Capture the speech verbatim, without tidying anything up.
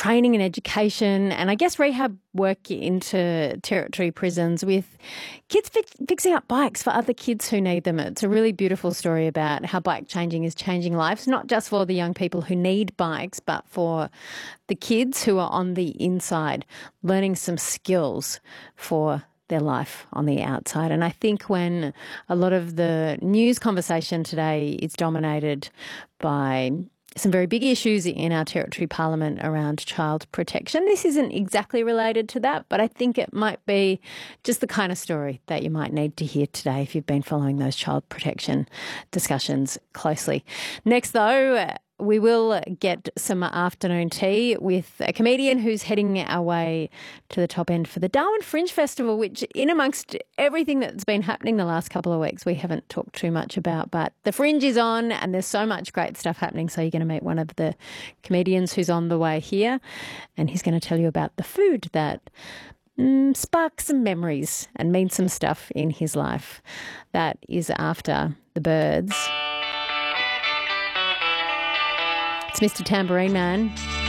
training and education and I guess rehab work into Territory prisons with kids fi- fixing up bikes for other kids who need them. It's a really beautiful story about how bike changing is changing lives, not just for the young people who need bikes, but for the kids who are on the inside, learning some skills for their life on the outside. And I think when a lot of the news conversation today is dominated by some very big issues in our Territory Parliament around child protection. This isn't exactly related to that, but I think it might be just the kind of story that you might need to hear today if you've been following those child protection discussions closely. Next, though, we will get some afternoon tea with a comedian who's heading our way to the top end for the Darwin Fringe Festival, which in amongst everything that's been happening the last couple of weeks, we haven't talked too much about. But the Fringe is on and there's so much great stuff happening. So you're going to meet one of the comedians who's on the way here and he's going to tell you about the food that mm, sparks some memories and means some stuff in his life. That is after the birds. It's Mister Tambourine Man.